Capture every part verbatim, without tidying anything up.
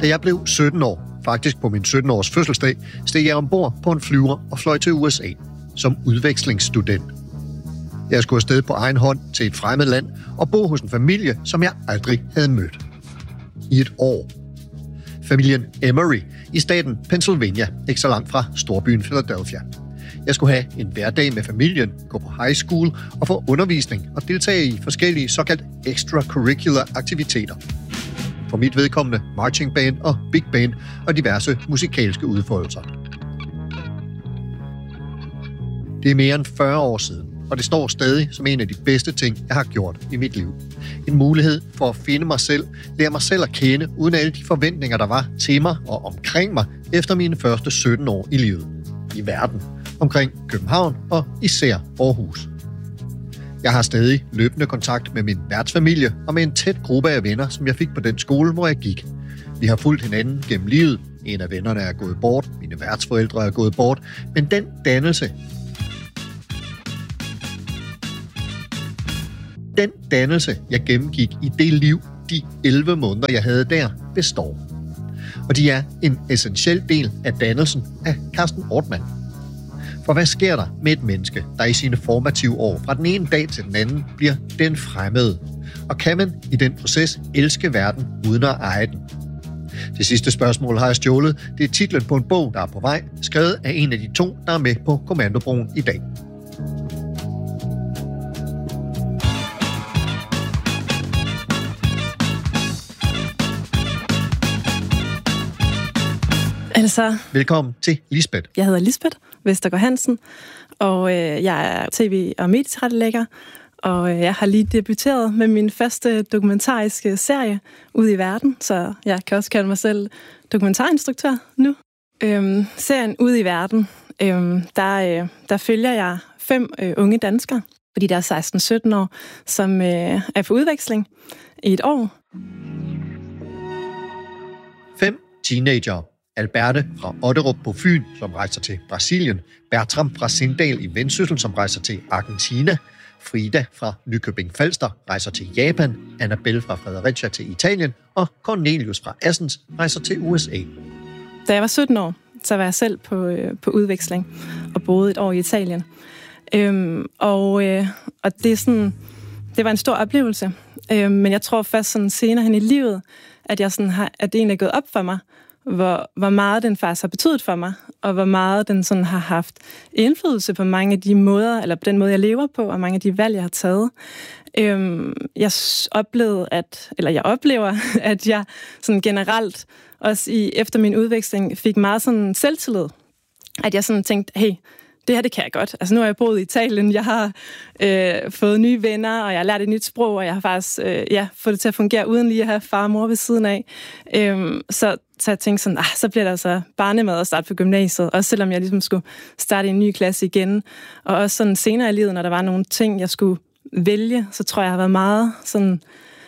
Da jeg blev sytten år, faktisk på min sytten-års fødselsdag, steg jeg ombord på en flyver og fløj til U S A som udvekslingsstudent. Jeg skulle afsted på egen hånd til et fremmed land og bo hos en familie, som jeg aldrig havde mødt. I et år. Familien Emery i staten Pennsylvania, ikke så langt fra storbyen Philadelphia. Jeg skulle have en hverdag med familien, gå på high school og få undervisning og deltage i forskellige såkaldt extracurricular aktiviteter. For mit vedkommende marching band og big band og diverse musikalske udfoldelser. Det er mere end fyrre år siden, og det står stadig som en af de bedste ting, jeg har gjort i mit liv. En mulighed for at finde mig selv, lære mig selv at kende, uden alle de forventninger, der var til mig og omkring mig efter mine første sytten år i livet. I verden, omkring København og især Aarhus. Jeg har stadig løbende kontakt med min værtsfamilie og med en tæt gruppe af venner, som jeg fik på den skole, hvor jeg gik. Vi har fulgt hinanden gennem livet. En af vennerne er gået bort, mine værtsforældre er gået bort, men den dannelse, Den dannelse, jeg gennemgik i det liv, de elleve måneder, jeg havde der, består. Og de er en essentiel del af dannelsen af Carsten Ortmann. For hvad sker der med et menneske, der i sine formative år fra den ene dag til den anden bliver den fremmede? Og kan man i den proces elske verden uden at eje den? Det sidste spørgsmål har jeg stjålet. Det er titlen på en bog, der er på vej, skrevet af en af de to, der er med på Kommandobroen i dag. Altså, velkommen til Lisbeth. Jeg hedder Lisbeth Vestergaard Hansen, og øh, jeg er tv- og medietilrettelægger, og øh, jeg har lige debuteret med min første dokumentariske serie ude i verden, så jeg kan også kalde mig selv dokumentarinstruktør nu. Øhm, serien Ude i verden, øhm, der, øh, der følger jeg fem øh, unge danskere, fordi der er seksten sytten år, som øh, er på udveksling i et år. Fem teenager. Alberte fra Otterup på Fyn, som rejser til Brasilien. Bertram fra Sindal i Vendsyssel, som rejser til Argentina. Frida fra Nykøbing Falster rejser til Japan. Annabelle fra Fredericia til Italien. Og Cornelius fra Assens rejser til U S A. Da jeg var sytten år, så var jeg selv på, øh, på udveksling og boede et år i Italien. Øhm, og, øh, og det, er sådan, det var en stor oplevelse. Øhm, men jeg tror først sådan senere hen i livet, at, jeg sådan har, at det egentlig er gået op for mig, Hvor, hvor meget den faktisk har betydet for mig, og hvor meget den sådan har haft indflydelse på mange af de måder, eller på den måde, jeg lever på, og mange af de valg, jeg har taget. Øhm, jeg oplevede, at, eller jeg oplever, at jeg sådan generelt, også i, efter min udveksling, fik meget sådan selvtillid. At jeg sådan tænkte, hey, det her, det kan jeg godt. Altså nu har jeg boet i Italien, jeg har øh, fået nye venner, og jeg har lært et nyt sprog, og jeg har faktisk øh, ja, fået det til at fungere uden lige at have far og mor ved siden af. Øhm, så, så jeg tænkte sådan, ah, så bliver der altså barnemad at starte på gymnasiet, også selvom jeg ligesom skulle starte i en ny klasse igen. Og også sådan senere i livet, når der var nogle ting, jeg skulle vælge, så tror jeg, jeg har været meget sådan...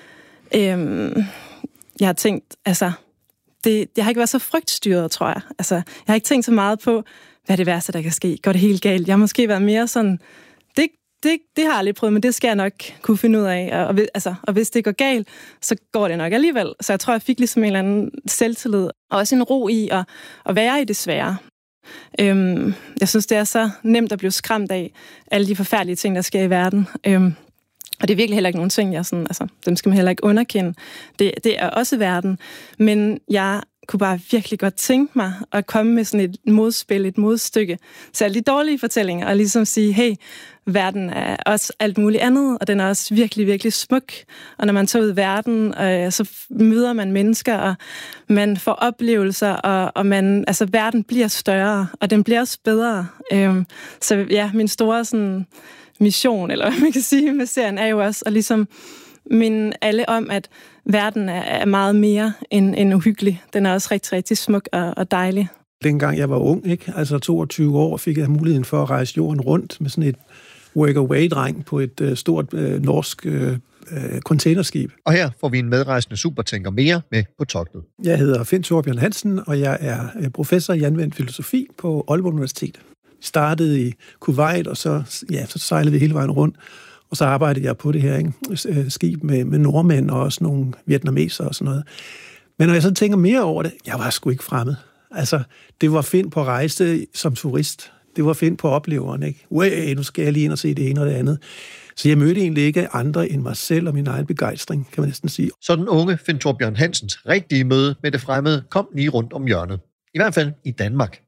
Øhm, jeg har tænkt, altså... Det, det har ikke været så frygtstyret, tror jeg. Altså, jeg har ikke tænkt så meget på, hvad er det værste, der kan ske? Går det helt galt? Jeg har måske været mere sådan, det, det, det har jeg aldrig prøvet, men det skal jeg nok kunne finde ud af. Og, og, altså, og hvis det går galt, så går det nok alligevel. Så jeg tror, jeg fik ligesom en eller anden selvtillid, og også en ro i at, at være i det svære. Øhm, jeg synes, det er så nemt at blive skræmt af alle de forfærdelige ting, der sker i verden. Øhm, og det er virkelig heller ikke nogen ting, jeg sådan, altså, dem skal man heller ikke underkende. Det, det er også verden. Men jeg kunne bare virkelig godt tænke mig at komme med sådan et modspil, et modstykke til alle de dårlige fortællinger, og ligesom sige, hey, verden er også alt muligt andet, og den er også virkelig, virkelig smuk. Og når man tager ud i verden, øh, så møder man mennesker, og man får oplevelser, og, og man, altså, verden bliver større, og den bliver også bedre. Øh, så ja, min store sådan, mission, eller hvad man kan sige med serien, er jo også at ligesom minde alle om, at verden er meget mere end, end uhyggelig. Den er også rigtig, rigtig smuk og, og dejlig. Dengang jeg var ung, ikke? Altså toogtyve år, fik jeg muligheden for at rejse jorden rundt med sådan et work-away-dreng på et uh, stort uh, norsk uh, containerskib. Og her får vi en medrejsende supertænker mere med på togtet. Jeg hedder Finn Thorbjørn Hansen, og jeg er professor i anvendt filosofi på Aalborg Universitet. Startede i Kuwait, og så, ja, så sejlede vi hele vejen rundt. Og så arbejdede jeg på det her ikke? skib med, med nordmænd og også nogle vietnamesere og sådan noget. Men når jeg så tænker mere over det, jeg var sgu ikke fremmed. Altså, det var Finn på rejse som turist. Det var Finn på opleveren, ikke? Way, nu skal jeg lige ind og se det ene og det andet. Så jeg mødte egentlig ikke andre end mig selv og min egen begejstring, kan man næsten sige. Så den unge Finn Thorbjørn Hansens rigtige møde med det fremmede kom lige rundt om hjørnet. I hvert fald i Danmark.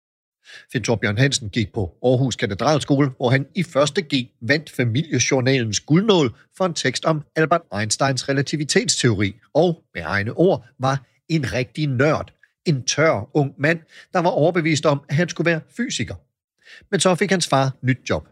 Finn Thorbjørn Hansen gik på Aarhus Katedralskole, hvor han i første G vandt familiejournalens guldnål for en tekst om Albert Einsteins relativitetsteori, og med egne ord var en rigtig nørd. En tør ung mand, der var overbevist om, at han skulle være fysiker. Men så fik hans far nyt job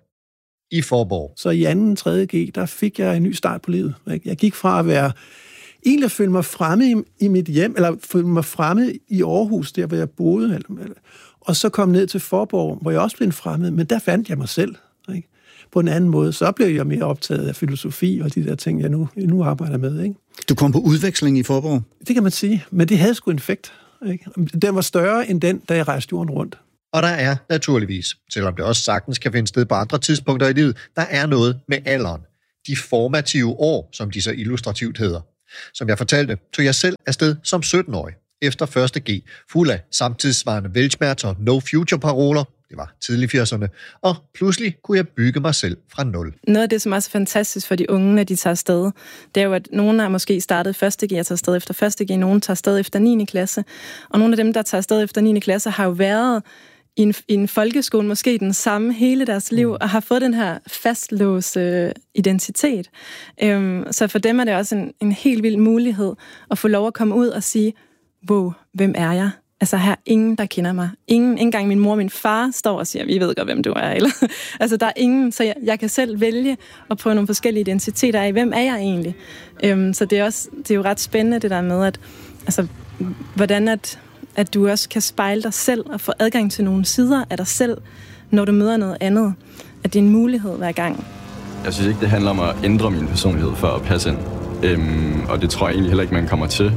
i Faaborg. Så i anden tredje G, der fik jeg en ny start på livet. Jeg gik fra at være egentlig at føle mig fremme i, i mit hjem, eller føle mig fremme i Aarhus, der hvor jeg boede, og så kom ned til Faaborg, hvor jeg også blev fremmed, men der fandt jeg mig selv. Ikke? På en anden måde, så blev jeg mere optaget af filosofi og de der ting, jeg nu, jeg nu arbejder med. Ikke? Du kom på udveksling i Faaborg? Det kan man sige, men det havde sgu en effekt. Ikke? Den var større end den, da jeg rejste jorden rundt. Og der er naturligvis, selvom det også sagtens kan finde sted på andre tidspunkter i livet, der er noget med alderen. De formative år, som de så illustrativt hedder. Som jeg fortalte, tog jeg selv afsted som sytten-årig, efter første G, fuld af samtidsvarende velsmerts og no-future-paroler, det var tidlig firserne, og pludselig kunne jeg bygge mig selv fra nul. Noget af det, som også er fantastisk for de unge, når de tager afsted, det er jo, at nogen har måske startet første G og tager afsted efter første G, nogen tager afsted efter niende klasse, og nogle af dem, der tager afsted efter niende klasse, har jo været i en, i en folkeskole, måske den samme hele deres liv, og har fået den her fastlåse identitet. Øhm, så for dem er det også en, en helt vild mulighed at få lov at komme ud og sige, wow, hvem er jeg? Altså, her er ingen, der kender mig. Ingen, ikke engang min mor og min far står og siger, vi ved godt, hvem du er. Eller, altså, der er ingen, så jeg, jeg kan selv vælge at prøve nogle forskellige identiteter af, hvem er jeg egentlig? Øhm, så det er, også, det er jo ret spændende, det der med, at altså, hvordan at, at du også kan spejle dig selv og få adgang til nogle sider af dig selv, når du møder noget andet. At det er en mulighed hver gang. Jeg synes ikke, det handler om at ændre min personlighed for at passe ind. Øhm, og det tror jeg egentlig heller ikke, man kommer til.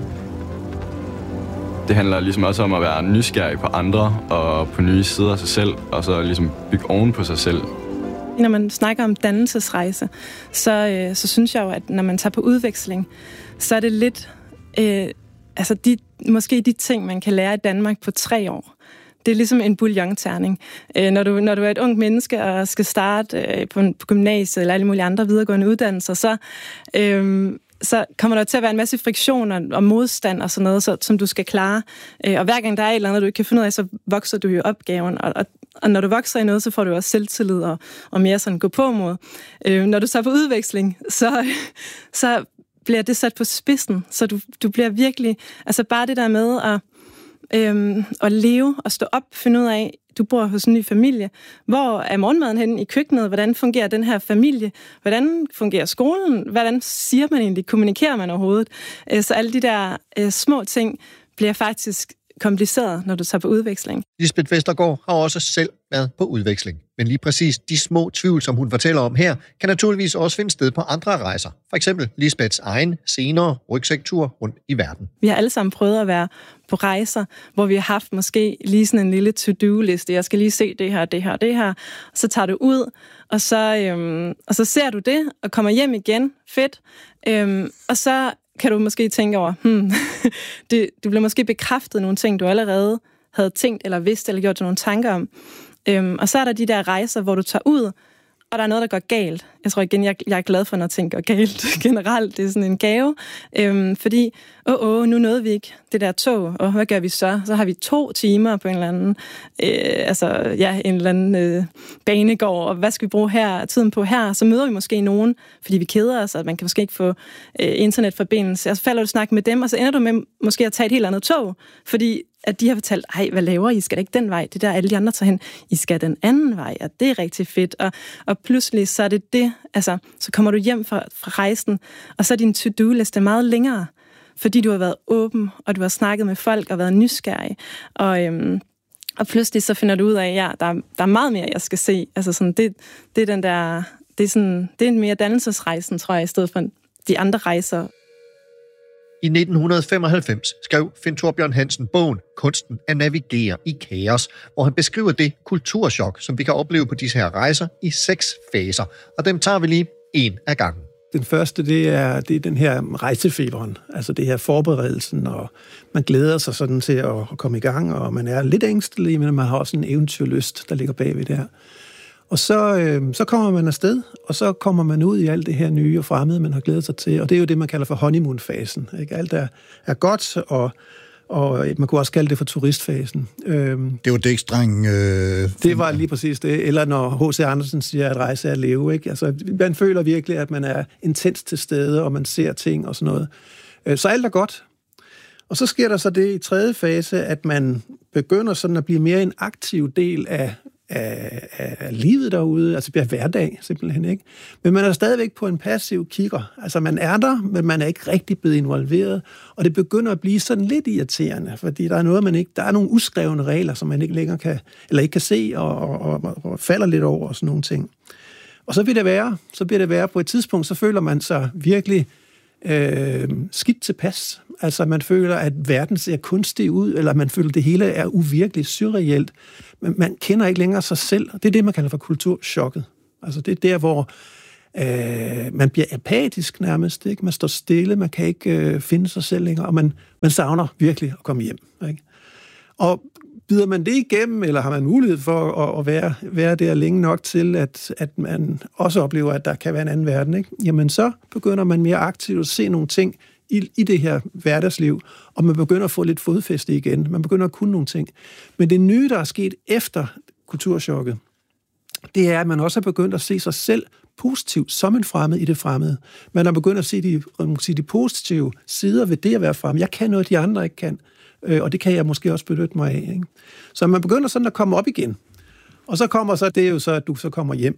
Det handler ligesom også om at være nysgerrig på andre og på nye sider af sig selv, og så ligesom bygge oven på sig selv. Når man snakker om dannelsesrejse, så, øh, så synes jeg jo, at når man tager på udveksling, så er det lidt, øh, altså de, måske de ting, man kan lære i Danmark på tre år. Det er ligesom en bouillon-terning. Øh, når, du, når du er et ungt menneske og skal starte øh, på, på gymnasiet eller alle mulige andre videregående uddannelser, så... Øh, så kommer der til at være en masse friktioner og modstand og sådan noget, så, som du skal klare. Og hver gang der er et eller andet, du ikke kan finde ud af, så vokser du jo opgaven. Og, og, og når du vokser i noget, så får du også selvtillid og, og mere sådan gå på mod. Øh, når du tager på udveksling, så, så bliver det sat på spidsen. Så du, du bliver virkelig... Altså bare det der med at, øhm, at leve og stå op, finde ud af, du bor hos en ny familie. Hvor er morgenmaden henne i køkkenet? Hvordan fungerer den her familie? Hvordan fungerer skolen? Hvordan siger man egentlig? Kommunikerer man overhovedet? Så alle de der øh, små ting bliver faktisk kompliceret, når du tager på udveksling. Lisbeth Vestergaard har også selv været på udveksling. Men lige præcis de små tvivl, som hun fortæller om her, kan naturligvis også finde sted på andre rejser. For eksempel Lisbeths egen senere rygsæktur rundt i verden. Vi har alle sammen prøvet at være på rejser, hvor vi har haft måske lige sådan en lille to-do-liste. Jeg skal lige se det her, det her, det her. Så tager du ud, og så, øhm, og så ser du det, og kommer hjem igen. Fedt. Øhm, og så kan du måske tænke over, hmm, det, du bliver måske bekræftet nogle ting, du allerede havde tænkt, eller vidst, eller gjort nogle tanker om. Øhm, og så er der de der rejser, hvor du tager ud, og der er noget, der går galt. Jeg tror igen, jeg, jeg er glad for, når ting går galt generelt. Det er sådan en gave. Øhm, fordi, åh, åh, nu nåede vi ikke det der tog, og hvad gør vi så? Så har vi to timer på en eller anden, øh, altså, ja, en eller anden øh, banegård, og hvad skal vi bruge her, tiden på her? Så møder vi måske nogen, fordi vi keder os, og man kan måske ikke få øh, internetforbindelse. Og så falder du snak med dem, og så ender du med måske at tage et helt andet tog, fordi at de har fortalt, ej, hvad laver I? I skal da ikke den vej. Det der alle de andre tager hen. I skal den anden vej, og det er rigtig fedt. Og, og pludselig så er det det, altså, så kommer du hjem fra, fra rejsen, og så er din to-do-liste meget længere, fordi du har været åben, og du har snakket med folk og været nysgerrig. Og, øhm, og pludselig så finder du ud af, ja, der, der er meget mere, jeg skal se. Altså sådan, det, det er den der, det er sådan, det er en mere dannelsesrejsen, tror jeg, i stedet for de andre rejser. I nitten femoghalvfems skrev Finn Thorbjørn Hansen bogen Kunsten at navigere i kaos, hvor han beskriver det kulturschok, som vi kan opleve på disse her rejser i seks faser. Og dem tager vi lige en af gangen. Den første, det er, det er den her rejsefeberen, altså det her forberedelsen, og man glæder sig sådan til at, at komme i gang, og man er lidt ængstelig, men man har også en eventyrlyst, der ligger bagved det her. Og så, øh, så kommer man afsted, og så kommer man ud i alt det her nye og fremmede, man har glædet sig til, og det er jo det, man kalder for honeymoon-fasen. Ikke? Alt er, er godt, og, og man kunne også kalde det for turistfasen. Øhm, det var Dækstreng. Øh, det var lige præcis det. Eller når H C Andersen siger, at rejse er at leve. Ikke? Altså, man føler virkelig, at man er intens til stede, og man ser ting og sådan noget. Øh, så alt er godt. Og så sker der så det i tredje fase, at man begynder sådan at blive mere en aktiv del af Af, af livet derude, altså bliver hverdag simpelthen, ikke? Men man er stadigvæk på en passiv kigger. Altså man er der, men man er ikke rigtig blevet involveret, og det begynder at blive sådan lidt irriterende, fordi der er noget, man ikke, der er nogle uskrevne regler, som man ikke længere kan, eller ikke kan se, og, og, og, og falder lidt over og sådan nogle ting. Og så vil det være, så bliver det være på et tidspunkt, så føler man sig virkelig øh, skidt tilpas. Altså man føler, at verden ser kunstig ud, eller man føler, at det hele er uvirkeligt, surreelt. Men man kender ikke længere sig selv. Det er det, man kalder for kulturchokket. Altså det er der, hvor øh, man bliver apatisk nærmest. Ikke? Man står stille, man kan ikke øh, finde sig selv længere, og man, man savner virkelig at komme hjem. Ikke? Og bider man det igennem, eller har man mulighed for at, at være, være der længe nok til, at, at man også oplever, at der kan være en anden verden, ikke? Jamen så begynder man mere aktivt at se nogle ting i, i det her hverdagsliv, og man begynder at få lidt fodfæste igen. Man begynder at kunne nogle ting. Men det nye, der er sket efter kulturchokket, det er, at man også har begyndt at se sig selv positivt som en fremmed i det fremmede. Man har begyndt at se de, sige, de positive sider ved det at være fremmed. Jeg kan noget, de andre ikke kan, og det kan jeg måske også benytte mig af. Ikke? Så man begynder sådan at komme op igen. Og så kommer så, det er jo så, at du så kommer hjem.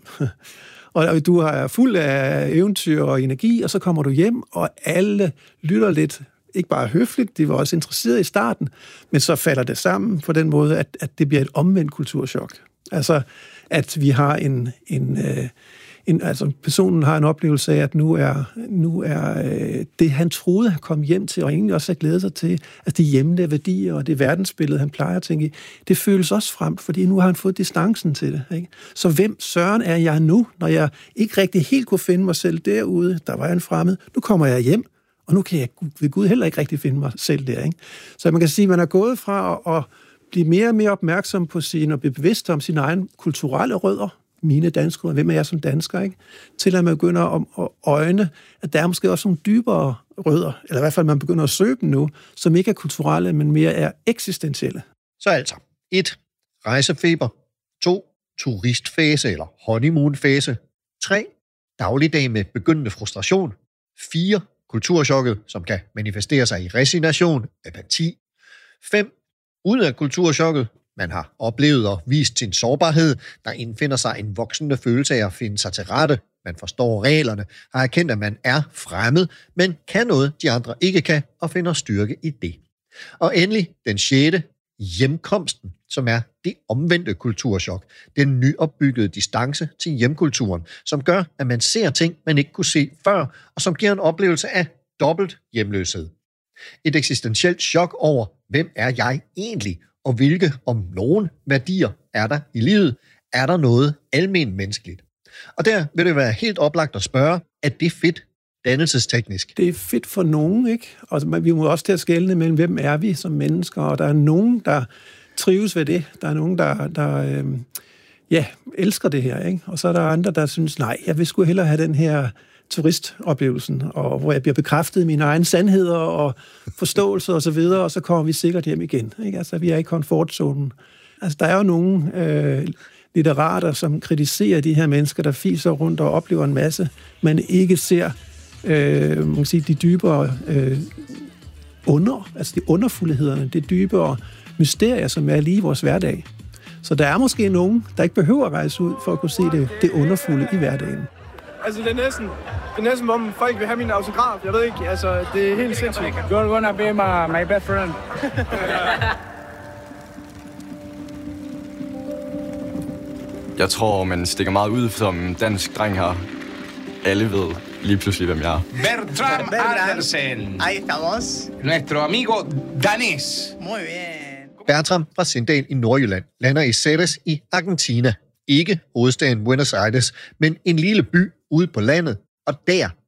Og du er fuld af eventyr og energi, og så kommer du hjem, og alle lytter lidt, ikke bare høfligt, de var også interesseret i starten, men så falder det sammen på den måde, at, at det bliver et omvendt kulturschok. Altså, at vi har en, en, øh, en altså personen har en oplevelse af, at nu er, nu er øh, det, han troede, han kom hjem til, og egentlig også har glædet sig til, at de hjemlige værdier og det verdensbillede, han plejer at tænke i, det føles også frem, fordi nu har han fået distancen til det. Ikke? Så hvem søren er jeg nu, når jeg ikke rigtig helt kunne finde mig selv derude, der var jeg en fremmed, nu kommer jeg hjem, og nu kan jeg ved Gud heller ikke rigtig finde mig selv der. Ikke? Så man kan sige, at man er gået fra at, at blive mere og mere opmærksom på sine, og blive bevidst om sine egne kulturelle rødder, mine danske rødder, hvem er jeg som dansker, ikke? Til at man begynder at øjne, at der er måske også nogle dybere rødder, eller i hvert fald man begynder at søge dem nu, som ikke er kulturelle, men mere er eksistentielle. Så altså, et rejsefeber, to turistfase eller honeymoon-fase, tre dagligdag med begyndende frustration, fire kulturchokket, som kan manifestere sig i resignation, apati, fem ud af kulturchokket, man har oplevet og vist sin sårbarhed, der indfinder sig en voksende følelse af at finde sig til rette, man forstår reglerne, har erkendt, at man er fremmed, men kan noget, de andre ikke kan, og finder styrke i det. Og endelig den sjette, hjemkomsten, som er det omvendte kulturchok, den nyopbyggede distance til hjemkulturen, som gør, at man ser ting, man ikke kunne se før, og som giver en oplevelse af dobbelt hjemløshed. Et eksistentielt chok over, hvem er jeg egentlig, og hvilke, om nogen, værdier er der i livet? Er der noget almen menneskeligt? Og der vil det være helt oplagt at spørge, er det fedt dannelsesteknisk? Det er fedt for nogen, ikke? Og vi må også til at skelne mellem, hvem er vi som mennesker, og der er nogen, der trives ved det. Der er nogen, der, der øh, ja, elsker det her, ikke? Og så er der andre, der synes, nej, jeg vil sgu hellere have den her turistoplevelsen, og hvor jeg bliver bekræftet i mine egne sandheder og forståelser og så videre, og så kommer vi sikkert hjem igen. Ikke? Altså, vi er i komfortzonen. Altså, der er jo nogle øh, litterater, som kritiserer de her mennesker, der fiser rundt og oplever en masse, men ikke ser øh, man kan sige, de dybere øh, under, altså de underfuldhederne, de dybere mysterier, som er lige i vores hverdag. Så der er måske nogen, der ikke behøver at rejse ud for at kunne se det, det underfulde i hverdagen. Altså, det er næsten, det er næsten, hvor folk vil have min autograf. Jeg ved ikke, altså, det er helt sindssygt. You're gonna be my, my best friend. Jeg tror, man stikker meget ud som dansk dreng her. Alle ved lige pludselig, hvem jeg er. Bertram Andersen. Ahí estamos. Nuestro amigo danés. Muy bien. Bertram fra Sindal i Nordjylland lander i Ceres i Argentina. Ikke hovedstaden Buenos Aires, men en lille by ude på landet. Og der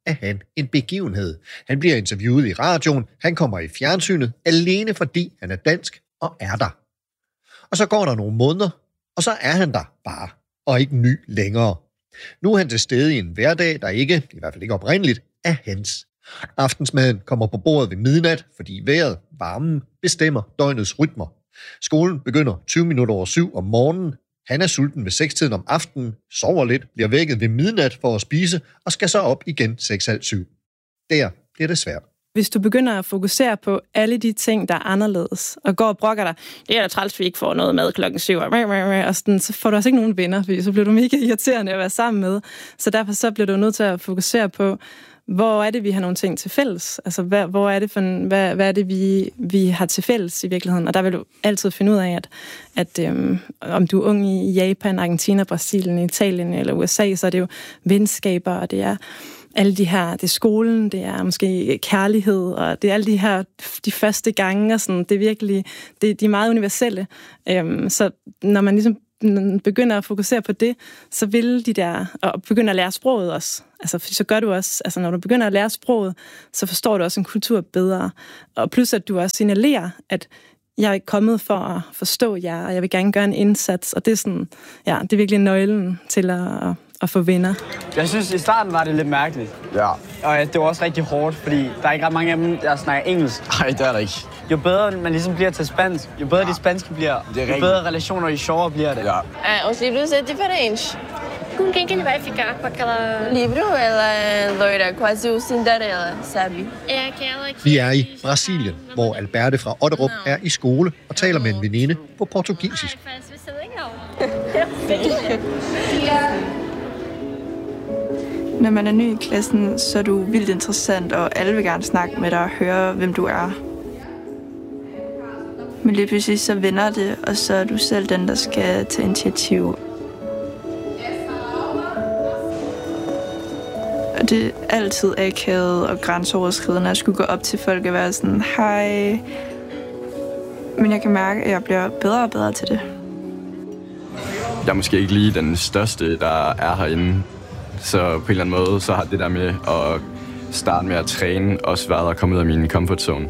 er han en begivenhed. Han bliver interviewet i radioen, han kommer i fjernsynet, alene fordi han er dansk og er der. Og så går der nogle måneder, og så er han der bare, og ikke ny længere. Nu er han til stede i en hverdag, der ikke, i hvert fald ikke oprindeligt, er hans. Aftensmaden kommer på bordet ved midnat, fordi vejret, varmen, bestemmer døgnets rytmer. Skolen begynder tyve minutter over syv om morgenen. Han er sulten ved sekstiden om aftenen, sover lidt, bliver vækket ved midnat for at spise, og skal så op igen seks halv syv. Der bliver det svært. Hvis du begynder at fokusere på alle de ting, der er anderledes, og går og brokker dig, det er da træls, vi ikke får noget mad klokken syv, og sådan, så får du også ikke nogen venner, fordi så bliver du mega irriterende at være sammen med. Så derfor så bliver du nødt til at fokusere på, hvor er det, vi har nogle ting til fælles? Altså, hvad, hvor er det, for en, hvad, hvad er det vi, vi har til fælles i virkeligheden? Og der vil du altid finde ud af, at, at øhm, om du er ung i Japan, Argentina, Brasilien, Italien eller U S A, så er det jo venskaber, og det er alle de her, det er skolen, det er måske kærlighed, og det er alle de her, de første gange, og sådan, det er virkelig, det, de er meget universelle. Øhm, så når man ligesom begynder at fokusere på det, så vil de der, og begynder at lære sproget også. Altså, så gør du også, altså når du begynder at lære sproget, så forstår du også en kultur bedre. Og plus at du også signalerer, at jeg er ikke kommet for at forstå jer, og jeg vil gerne gøre en indsats. Og det er sådan, ja, det er virkelig nøglen til at, at få venner. Jeg synes, i starten var det lidt mærkeligt. Ja. Og det var også rigtig hårdt, fordi der er ikke ret mange af dem, der snakker engelsk. Nej, det er der ikke. Jo bedre man ligesom bliver til spansk, jo bedre ja. de spanske bliver, jo bedre relationer i sjovere bliver det. Ja. É, os livros é diferente. Com quem que ele vai ficar? Com aquela... Livro, ela é loira, quase o Cinderella, sabe? É aquela que... Vi er i Brasilien, hvor Alberte fra Otterup er i skole og taler med en veninde på portugisisk. Når man er ny i klassen, så er du vildt interessant, og alle vil gerne snakke med dig og høre, hvem du er. Men lige pludselig så vender det, og så er du selv den, der skal tage initiativ. Og det er altid akavet og grænseoverskridende at skulle gå op til folk og være sådan, hej. Men jeg kan mærke, at jeg bliver bedre og bedre til det. Jeg er måske ikke lige den største, der er herinde. Så på en eller anden måde, så har det der med at starte med at træne også været at komme ud af min comfort zone.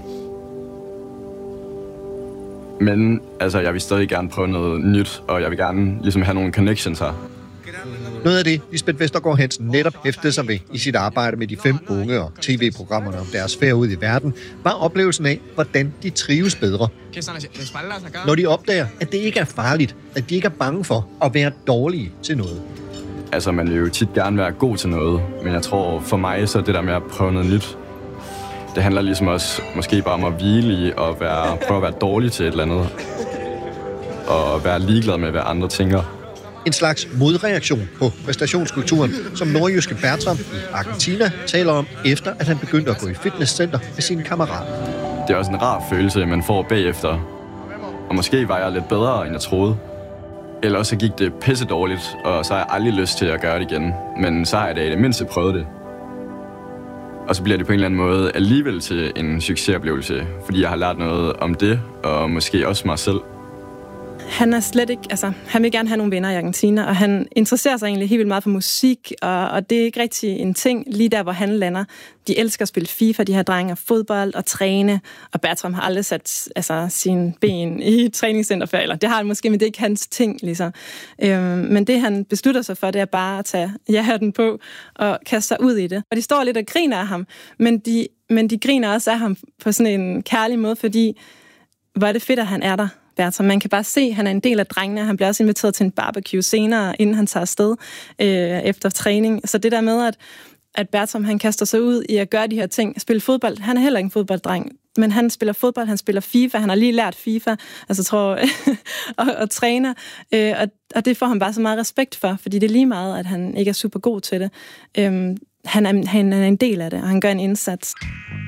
Men altså, jeg vil stadig gerne prøve noget nyt, og jeg vil gerne ligesom have nogle connections her. Noget af det, Lisbeth Vestergaard Hansen netop hæftede sig ved i sit arbejde med de fem unge og tv-programmerne om deres færd ud i verden, var oplevelsen af, hvordan de trives bedre. Når de opdager, at det ikke er farligt, at de ikke er bange for at være dårlige til noget. Altså, man vil jo tit gerne være god til noget, men jeg tror for mig, så det der med at prøve noget nyt, det handler ligesom også måske bare om at hvile i og være, prøve at være dårlig til et eller andet. Og være ligeglad med, hvad andre tænker. En slags modreaktion på præstationskulturen, som nordjyske Bertram i Argentina taler om, efter at han begyndte at gå i fitnesscenter med sine kammerater. Det er også en rar følelse, man får bagefter. Og måske var jeg lidt bedre, end jeg troede. Eller også gik det pisse dårligt, og så har jeg aldrig lyst til at gøre det igen. Men så har jeg da i det mindste prøvet det. Og så bliver det på en eller anden måde alligevel til en succesoplevelse, fordi jeg har lært noget om det, og måske også mig selv. Han er slet ikke, altså, han vil gerne have nogle venner i Argentina, og han interesserer sig egentlig helt vildt meget for musik, og, og det er ikke rigtig en ting lige der, hvor han lander. De elsker at spille FIFA, de her drenge, fodbold og træne, og Bertram har aldrig sat altså, sine ben i et træningscenter før, eller det har han måske, men det er ikke hans ting, ligesom. Øhm, men det, han beslutter sig for, det er bare at tage ja-hatten på og kaste sig ud i det. Og de står lidt og griner af ham, men de, men de griner også af ham på sådan en kærlig måde, fordi hvor er det fedt, at han er der. Bertram. Man kan bare se, at han er en del af drengene. Han bliver også inviteret til en barbecue senere, inden han tager afsted øh, efter træning. Så det der med, at, at Bertram han kaster sig ud i at gøre de her ting, spille fodbold. Han er heller ikke en fodbolddreng, men han spiller fodbold, han spiller FIFA, han har lige lært FIFA, altså tror og, og træner. Øh, og, og det får han bare så meget respekt for, fordi det er lige meget, at han ikke er super god til det. Øh, han, er, han er en del af det, og han gør en indsats.